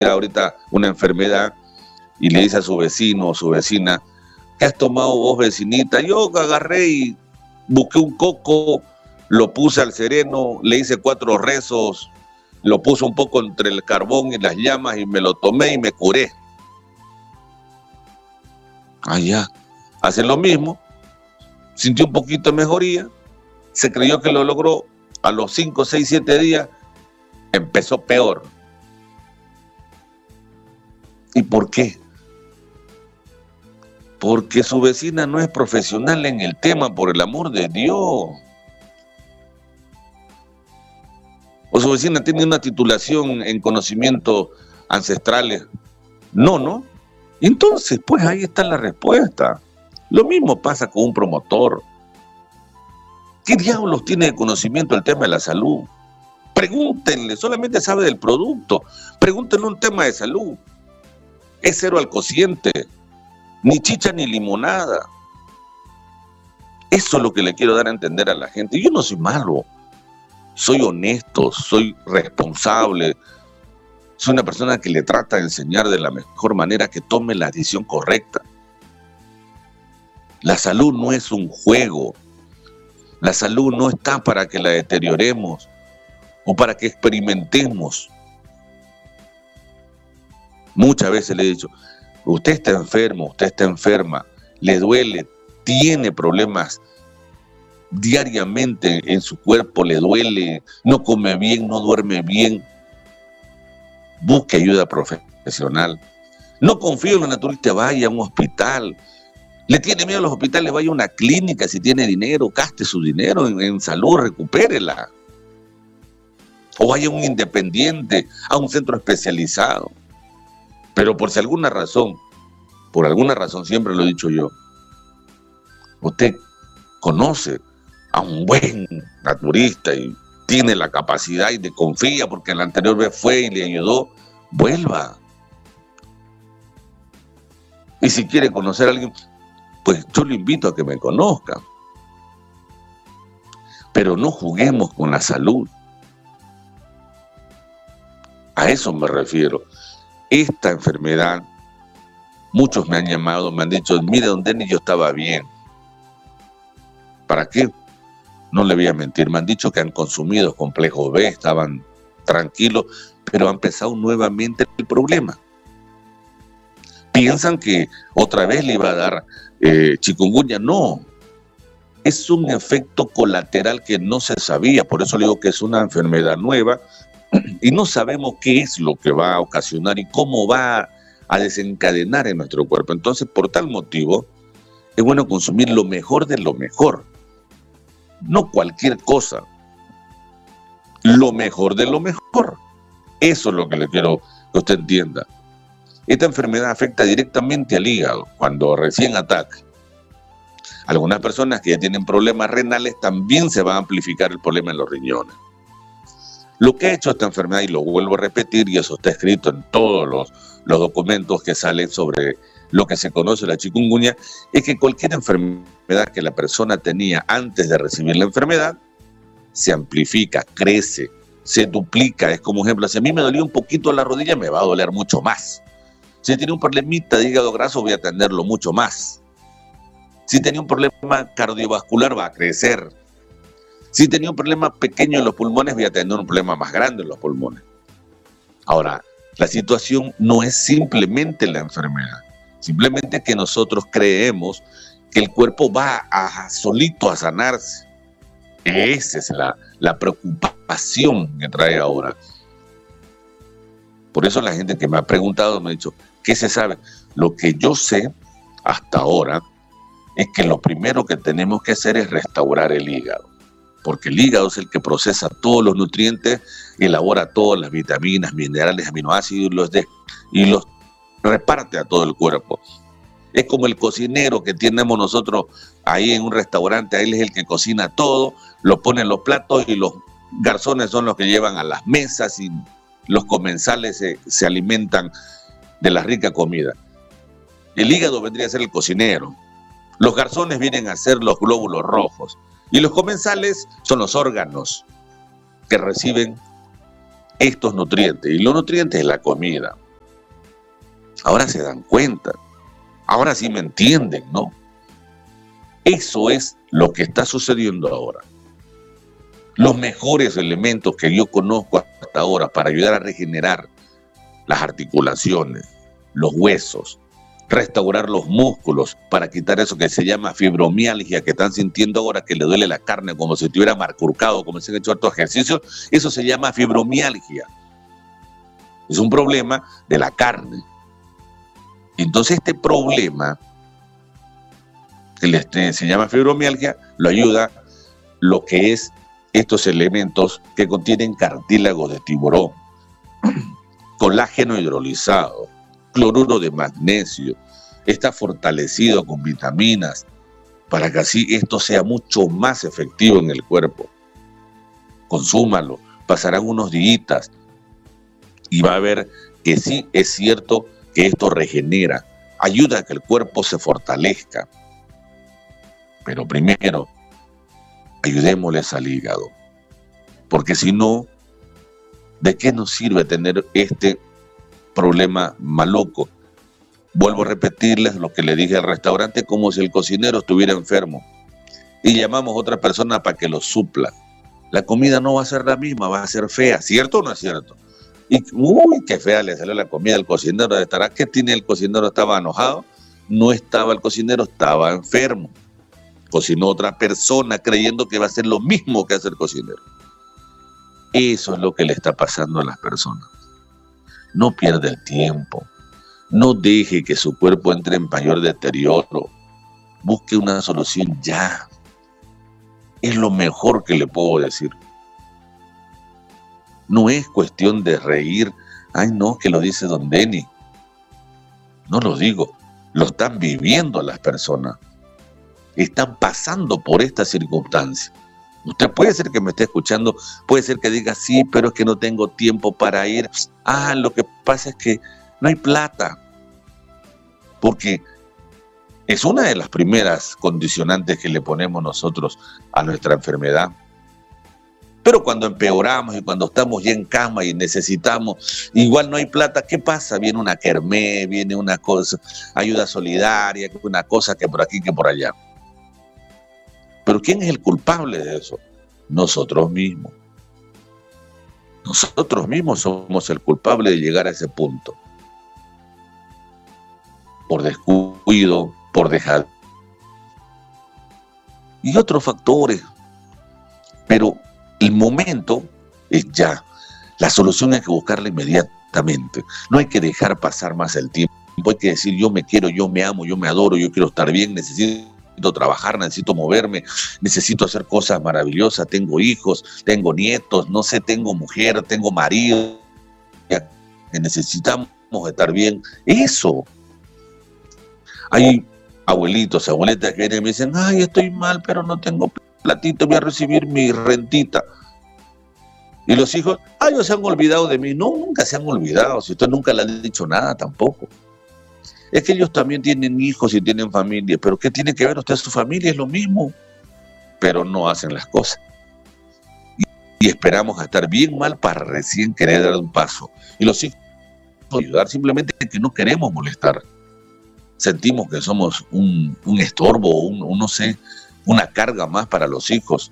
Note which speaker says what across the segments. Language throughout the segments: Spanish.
Speaker 1: ahorita una enfermedad y le dice a su vecino o su vecina: ¿qué has tomado vos, vecinita? Yo agarré y busqué un coco, lo puse al sereno, le hice 4 rezos, lo puse un poco entre el carbón y las llamas y me lo tomé y me curé. Ya. Hace lo mismo, sintió un poquito de mejoría, se creyó que lo logró, a los 5, 6, 7 días empezó peor. ¿Y por qué? Porque su vecina no es profesional en el tema, por el amor de Dios. O su vecina tiene una titulación en conocimientos ancestrales. No. Entonces, pues ahí está la respuesta. Lo mismo pasa con un promotor. ¿Qué diablos tiene de conocimiento el tema de la salud? Pregúntenle, solamente sabe del producto. Pregúntenle un tema de salud. Es 0 al cociente. Ni chicha ni limonada. Eso es lo que le quiero dar a entender a la gente. Yo no soy malo. Soy honesto, soy responsable. Soy una persona que le trata de enseñar de la mejor manera que tome la decisión correcta. La salud no es un juego. La salud no está para que la deterioremos o para que experimentemos. Muchas veces le he dicho: usted está enfermo, usted está enferma, le duele, tiene problemas diariamente en su cuerpo, le duele, no come bien, no duerme bien. Busque ayuda profesional. No confíe en lo naturista, vaya a un hospital. Le tiene miedo a los hospitales, vaya a una clínica si tiene dinero, gaste su dinero en salud, recupérela. O vaya a un independiente, a un centro especializado. Pero por alguna razón, siempre lo he dicho yo, usted conoce a un buen naturista y tiene la capacidad y le confía porque la anterior vez fue y le ayudó, vuelva. Y si quiere conocer a alguien, pues yo le invito a que me conozca. Pero no juguemos con la salud. A eso me refiero. Esta enfermedad, muchos me han llamado, me han dicho: mire, don Denis, yo estaba bien. ¿Para qué? No le voy a mentir, me han dicho que han consumido complejo B, estaban tranquilos, pero ha empezado nuevamente el problema. Piensan que otra vez le iba a dar chikungunya. No, es un efecto colateral que no se sabía, por eso le digo que es una enfermedad nueva y no sabemos qué es lo que va a ocasionar y cómo va a desencadenar en nuestro cuerpo. Entonces, por tal motivo, es bueno consumir lo mejor de lo mejor. No cualquier cosa, lo mejor de lo mejor. Eso es lo que le quiero que usted entienda. Esta enfermedad afecta directamente al hígado cuando recién ataca. Algunas personas que ya tienen problemas renales también se va a amplificar el problema en los riñones. Lo que ha hecho esta enfermedad, y lo vuelvo a repetir, y eso está escrito en todos los documentos que salen sobre lo que se conoce la chikungunya, es que cualquier enfermedad que la persona tenía antes de recibir la enfermedad se amplifica, crece, se duplica. Es como ejemplo, si a mí me dolía un poquito la rodilla, me va a doler mucho más. Si tiene un problemita de hígado graso, voy a atenderlo mucho más. Si tenía un problema cardiovascular, va a crecer. Si tenía un problema pequeño en los pulmones, voy a tener un problema más grande en los pulmones. Ahora, la situación no es simplemente la enfermedad. Simplemente que nosotros creemos que el cuerpo va solito a sanarse. Esa es la preocupación que trae ahora. Por eso la gente que me ha preguntado me ha dicho: ¿qué se sabe? Lo que yo sé hasta ahora es que lo primero que tenemos que hacer es restaurar el hígado. Porque el hígado es el que procesa todos los nutrientes, elabora todas las vitaminas, minerales, aminoácidos y los reparte a todo el cuerpo. Es como el cocinero que tenemos nosotros ahí en un restaurante. Él es el que cocina todo, lo pone en los platos y los garzones son los que llevan a las mesas y los comensales se alimentan de la rica comida. El hígado vendría a ser el cocinero. Los garzones vienen a ser los glóbulos rojos. Y los comensales son los órganos que reciben estos nutrientes. Y los nutrientes es la comida. Ahora se dan cuenta, ahora sí me entienden, ¿no? Eso es lo que está sucediendo ahora. Los mejores elementos que yo conozco hasta ahora para ayudar a regenerar las articulaciones, los huesos, restaurar los músculos, para quitar eso que se llama fibromialgia, que están sintiendo ahora que le duele la carne como si estuviera marcurcado, como si han hecho hartos ejercicios, eso se llama fibromialgia. Es un problema de la carne. Entonces este problema, que se llama fibromialgia, lo ayuda lo que es estos elementos que contienen cartílago de tiburón, colágeno hidrolizado, cloruro de magnesio, está fortalecido con vitaminas para que así esto sea mucho más efectivo en el cuerpo. Consúmalo, pasarán unos días y va a ver que sí es cierto que esto regenera, ayuda a que el cuerpo se fortalezca. Pero primero, ayudémosles al hígado, porque si no, ¿de qué nos sirve tener este problema maluco? Vuelvo a repetirles lo que le dije al restaurante, como si el cocinero estuviera enfermo y llamamos a otra persona para que lo supla. La comida no va a ser la misma, va a ser fea, ¿cierto o no es cierto? Y uy, qué fea le salió la comida al cocinero. ¿Estará que tiene el cocinero? ¿Estaba enojado? No estaba el cocinero, estaba enfermo. Cocinó otra persona creyendo que va a ser lo mismo que hace el cocinero. Eso es lo que le está pasando a las personas. No pierda el tiempo. No deje que su cuerpo entre en mayor deterioro. Busque una solución ya. Es lo mejor que le puedo decir. No es cuestión de reír. Ay, no, que lo dice don Denny. No lo digo. Lo están viviendo las personas. Están pasando por esta circunstancia. Usted puede ser que me esté escuchando, puede ser que diga, sí, pero es que no tengo tiempo para ir. Ah, lo que pasa es que no hay plata. Porque es una de las primeras condicionantes que le ponemos nosotros a nuestra enfermedad. Pero cuando empeoramos y cuando estamos ya en cama y necesitamos, igual no hay plata, ¿qué pasa? Viene una kermés, viene una cosa, ayuda solidaria, una cosa que por aquí, que por allá. Pero ¿quién es el culpable de eso? Nosotros mismos. Nosotros mismos somos el culpable de llegar a ese punto. Por descuido, por dejar. Y otros factores. Pero el momento es ya. La solución hay que buscarla inmediatamente. No hay que dejar pasar más el tiempo. Hay que decir, yo me quiero, yo me amo, yo me adoro, yo quiero estar bien, necesito trabajar, necesito moverme, necesito hacer cosas maravillosas, tengo hijos, tengo nietos, no sé, tengo mujer, tengo marido, que necesitamos estar bien. Eso. Hay abuelitos, abuelitas que vienen y me dicen, ay, estoy mal, pero no tengo platito, voy a recibir mi rentita. Y los hijos, ay, no se han olvidado de mí. No, nunca se han olvidado, si usted nunca le ha dicho nada tampoco. Es que ellos también tienen hijos y tienen familia, pero ¿qué tiene que ver usted? Su familia es lo mismo, pero no hacen las cosas. Y esperamos a estar bien mal para recién querer dar un paso. Y los hijos ayudar, simplemente que no queremos molestar. Sentimos que somos un estorbo, no sé, una carga más para los hijos.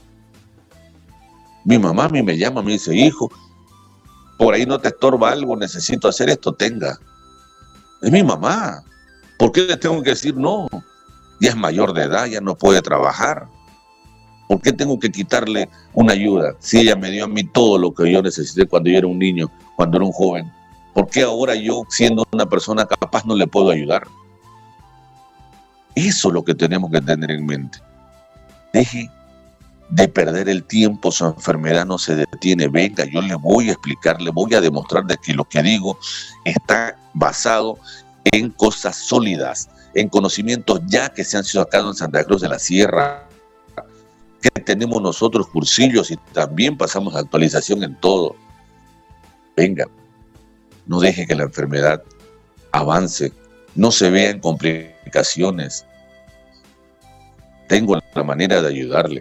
Speaker 1: Mi mamá a mí me llama, me dice, hijo, por ahí no te estorba algo, necesito hacer esto, tenga. Es mi mamá. ¿Por qué le tengo que decir no? Ya es mayor de edad, ya no puede trabajar. ¿Por qué tengo que quitarle una ayuda? Si ella me dio a mí todo lo que yo necesité cuando yo era un niño, cuando era un joven. ¿Por qué ahora yo, siendo una persona capaz, no le puedo ayudar? Eso es lo que tenemos que tener en mente. Deje de perder el tiempo, su enfermedad no se detiene. Venga, yo le voy a explicar, le voy a demostrar de que lo que digo está basado en cosas sólidas, en conocimientos ya que se han sacado en Santa Cruz de la Sierra, que tenemos nosotros cursillos y también pasamos actualización en todo. Venga, no deje que la enfermedad avance, no se vea en complicaciones. Tengo la manera de ayudarle.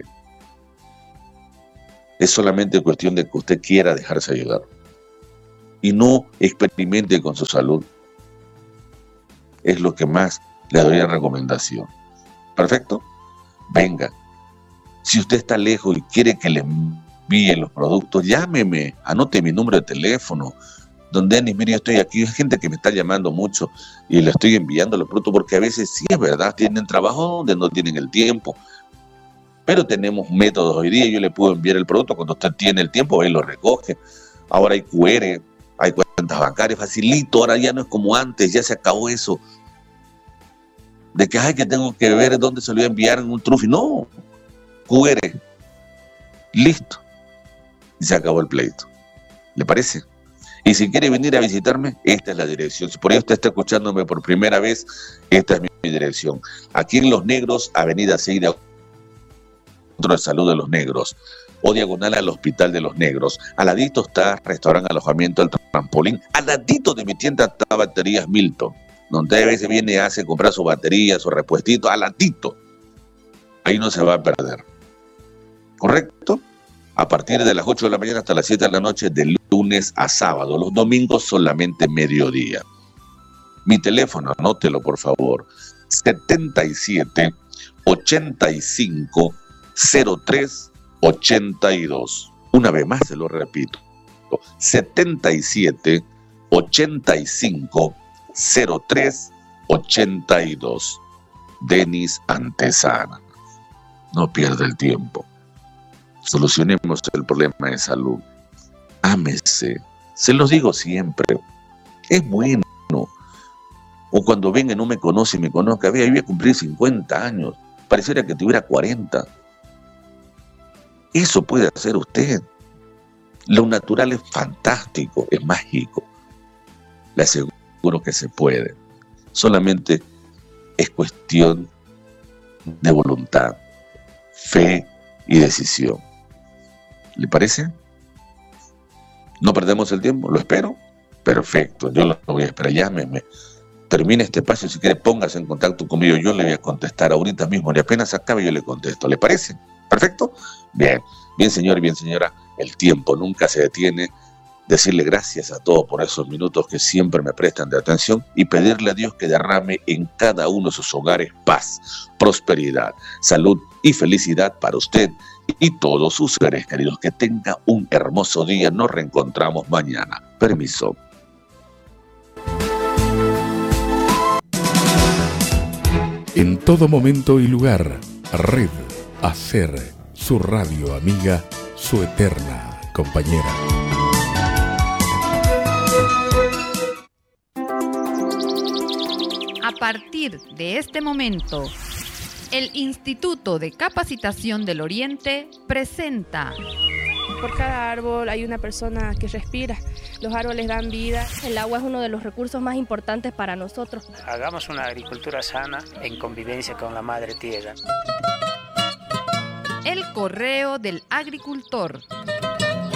Speaker 1: Es solamente cuestión de que usted quiera dejarse ayudar y no experimente con su salud. es lo que más le doy en recomendación. ¿Perfecto? Venga. Si usted está lejos y quiere que le envíen los productos, llámeme, anote mi número de teléfono. Don Denis, mire, yo estoy aquí, hay gente que me está llamando mucho y le estoy enviando los productos porque a veces sí es verdad, tienen trabajo donde no tienen el tiempo. Pero tenemos métodos hoy día, yo le puedo enviar el producto cuando usted tiene el tiempo, él lo recoge. Ahora hay QR, hay cuentas bancarias, facilito, ahora ya no es como antes, ya se acabó eso. De que, ay, que tengo que ver dónde se lo voy a enviar en un trufi. No, QR, listo. Y se acabó el pleito. ¿Le parece? Y si quiere venir a visitarme, esta es la dirección. Si por ahí usted está escuchándome por primera vez, esta es mi dirección. Aquí en Los Negros, avenida 6 de Centro de Salud de Los Negros, o diagonal al Hospital de Los Negros. Al ladito está restaurante alojamiento El Trampolín. Al ladito de mi tienda está Baterías Milton, donde a veces viene a comprar su batería, su repuestito, al ladito. Ahí no se va a perder. ¿Correcto? A partir de las 8 de la mañana hasta las 7 de la noche, de lunes a sábado. Los domingos solamente mediodía. Mi teléfono, anótelo por favor. 77 85 03 82. Una vez más se lo repito. 77 85 03 82. Denis Antesana. No pierda el tiempo. Solucionemos el problema de salud. Ámese. Se los digo siempre. Es bueno. O cuando venga y no me conoce y me conozca, vea, yo voy a cumplir 50 años. Pareciera que tuviera 40. Eso puede hacer usted. Lo natural es fantástico, es mágico. Le aseguro que se puede. Solamente es cuestión de voluntad, fe y decisión. ¿Le parece? ¿No perdemos el tiempo? ¿Lo espero? Perfecto, yo lo voy a esperar. Llámeme. Termine este espacio, si quiere póngase en contacto conmigo, yo le voy a contestar ahorita mismo, y apenas acabe yo le contesto. ¿Le parece? ¿Perfecto? Bien, bien señor y bien señora, el tiempo nunca se detiene. Decirle gracias a todos por esos minutos que siempre me prestan de atención y pedirle a Dios que derrame en cada uno de sus hogares paz, prosperidad, salud y felicidad para usted y todos sus seres queridos. Que tenga un hermoso día. Nos reencontramos mañana. Permiso.
Speaker 2: En todo momento y lugar, Red Hacer, su radio amiga, su eterna compañera.
Speaker 3: A partir de este momento, el Instituto de Capacitación del Oriente presenta...
Speaker 4: Por cada árbol hay una persona que respira. Los árboles dan vida.
Speaker 5: El agua es uno de los recursos más importantes para nosotros.
Speaker 6: Hagamos una agricultura sana en convivencia con la madre tierra.
Speaker 3: El correo del agricultor.